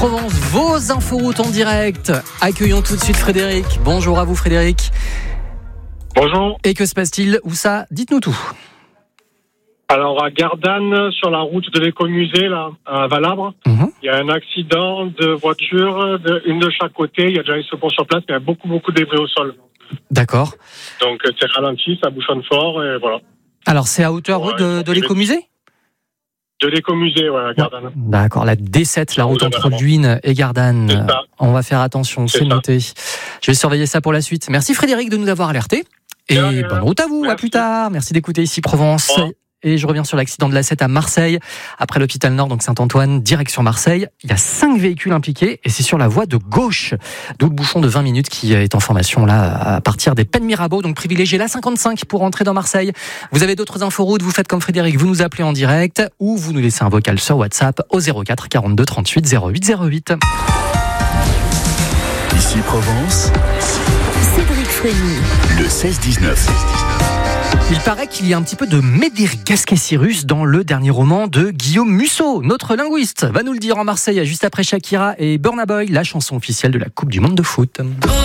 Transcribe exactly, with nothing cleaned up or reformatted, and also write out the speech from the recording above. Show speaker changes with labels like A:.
A: Provence, vos inforoutes en direct. Accueillons tout de suite Frédéric. Bonjour à vous Frédéric.
B: Bonjour.
A: Et que se passe-t-il? Où ça? Dites-nous tout.
B: Alors à Gardanne, sur la route de l'écomusée, là, à Valabre,
A: Mmh.
B: il y a un accident de voiture, de, une de chaque côté. Il y a déjà une secours sur place, mais il y a beaucoup, beaucoup de débris au sol.
A: D'accord.
B: Donc c'est ralenti, ça bouchonne fort, et voilà.
A: Alors c'est à hauteur
B: Ouais,
A: de, de l'écomusée?
B: De l'écomusée, ouais, à Gardanne.
A: Ouais. D'accord, la D sept, la route
B: Route de
A: entre
B: Valabre.
A: Luynes et Gardanne.
B: C'est ça.
A: On va faire attention, c'est,
B: C'est ça.
A: noté. Je vais surveiller ça pour la suite. Merci Frédéric de nous avoir alertés. Et
B: De rien.
A: bonne route à vous,
B: Merci.
A: à plus tard. Merci d'écouter ici Provence.
B: Au revoir.
A: Et je reviens sur l'accident de l'A sept à Marseille. Après l'hôpital Nord, donc Saint-Antoine, direction Marseille. Il y a cinq véhicules impliqués et c'est sur la voie de gauche. D'où le bouchon de vingt minutes qui est en formation là à partir des Pennes Mirabeau. Donc privilégiez la cinquante-cinq pour entrer dans Marseille. Vous avez d'autres inforoutes, vous faites comme Frédéric, vous nous appelez en direct ou vous nous laissez un vocal sur WhatsApp au zéro quatre quarante-deux trente-huit zéro huit zéro huit.
C: Ici Provence,
D: Cédric Frémy.
C: le seize dix-neuf.
A: Il paraît qu'il y a un petit peu de Médère Gasquet-Cyrus dans le dernier roman de Guillaume Musso. Notre linguiste va nous le dire en Marseille, juste après Shakira et Burna Boy, la chanson officielle de la Coupe du Monde de foot.